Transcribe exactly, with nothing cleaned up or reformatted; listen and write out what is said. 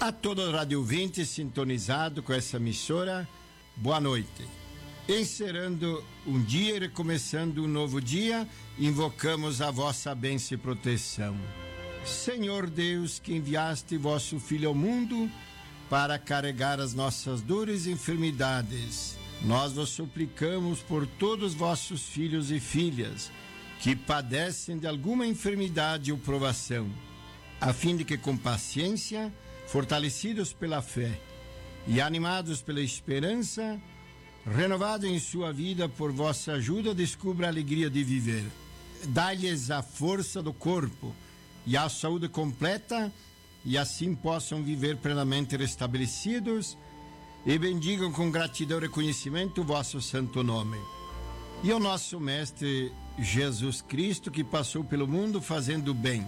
A todo rádio ouvinte sintonizado com essa emissora, boa noite. Encerrando um dia e recomeçando um novo dia, invocamos a vossa bênção e proteção. Senhor Deus, que enviaste vosso Filho ao mundo para carregar as nossas dores e enfermidades, nós vos suplicamos por todos vossos filhos e filhas que padecem de alguma enfermidade ou provação, a fim de que com paciência, fortalecidos pela fé e animados pela esperança, renovado em sua vida por vossa ajuda, descubra a alegria de viver. Dai-lhes a força do corpo e a saúde completa, e assim possam viver plenamente restabelecidos, e bendigam com gratidão e reconhecimento o vosso santo nome. E o nosso Mestre Jesus Cristo, que passou pelo mundo fazendo bem,